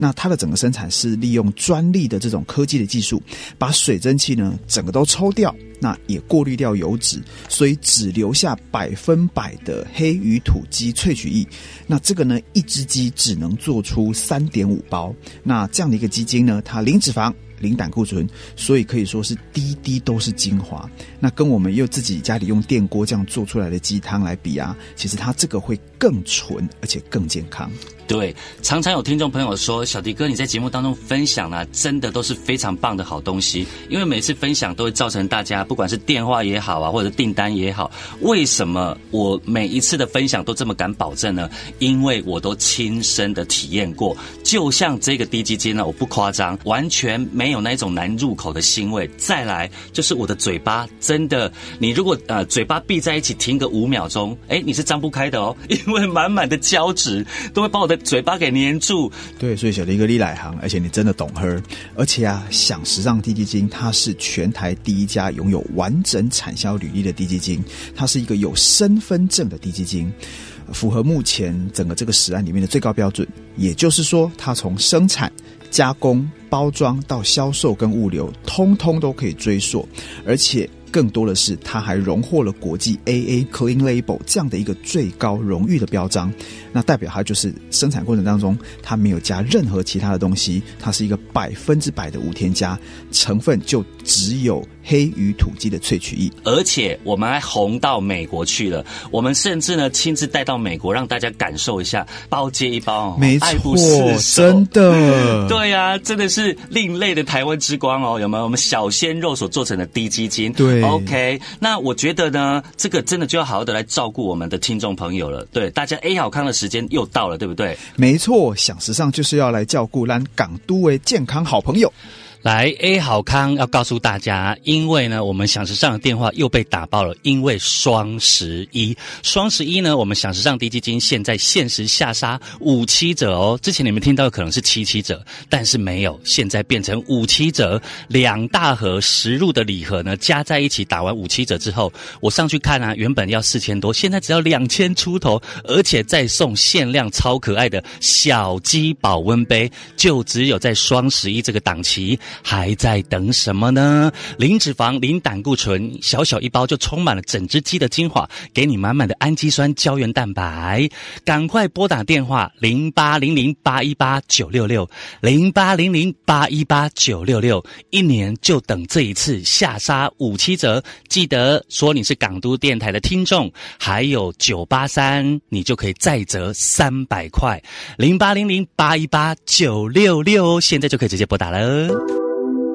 那它的整个生产是利用专利的这种科技的技术，把水蒸气呢整个都抽掉，那也过滤掉油脂，所以只留下100%的黑鱼土鸡萃取液。那这个呢，一只鸡只能做出3.5包。那这样的一个鸡精呢，它零脂肪、零胆固醇，所以可以说是滴滴都是精华。那跟我们又自己家里用电锅这样做出来的鸡汤来比啊，其实它这个会更纯，而且更健康。 对，常常有听众朋友说，小迪哥你在节目当中分享啊，真的都是非常棒的好东西。因为每次分享都会造成大家不管是电话也好啊，或者订单也好，为什么我每一次的分享都这么敢保证呢？因为我都亲身的体验过。就像这个低基金呢，我不夸张，完全没有那种难入口的腥味。再来就是我的嘴巴，真的，你如果嘴巴闭在一起停个5秒钟，你是张不开的哦，因为满满的胶质都会把我的嘴巴给黏住。 对，所以小迪哥你来行，而且你真的懂喝。而且啊，享时尚低基精它是全台第一家拥有完整产销履历的低基精，它是一个有身份证的低基精，符合目前整个这个食安里面的最高标准。也就是说，它从生产、加工、包装到销售跟物流，通通都可以追溯，而且更多的是，它还荣获了国际 AA Clean Label 这样的一个最高荣誉的标章。那代表它就是生产过程当中，它没有加任何其他的东西，它是一个100%的无添加，成分就只有黑鱼土鸡的萃取液。 而且我们还红到美国去了，我们甚至呢亲自带到美国，让大家感受一下包接一包， 没错， 爱不释手， 真的， 对啊，真的是另类的台湾之光哦，有没有？我们小鲜肉所做成的低基精， 对 ，OK。那我觉得呢，这个真的就要好好的来照顾我们的听众朋友了。对，大家 A 好康的时间又到了，对不对？ 没错，享时尚就是要来照顾咱港都的健康好朋友。 来 A 好康要告诉大家，因为呢我们享时尚的电话又被打爆了，因为双十一呢，我们享时尚低基金现在限时下杀57折哦。之前你们听到的可能是77折，但是没有，现在变成57折，2大盒10入的礼盒呢加在一起打完57折之后，我上去看啊，原本要4000多，现在只要2000出头，而且再送限量超可爱的小鸡保温杯，就只有在双11这个档期。还在等什么呢？零脂肪、零胆固醇，小小一包就充满了整只鸡的精华，给你满满的氨基酸、胶原蛋白。赶快拨打电话0800818966 0800818966，一年就等这一次下杀57折。记得说你是港都电台的听众，还有983，你就可以再折300块。0800818966，现在就可以直接拨打了。